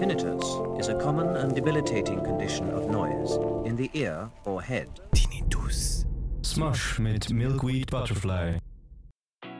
Tinnitus is a common and debilitating condition of noise in the ear or head. Tinnitus. Smush mit Milkweed Butterfly.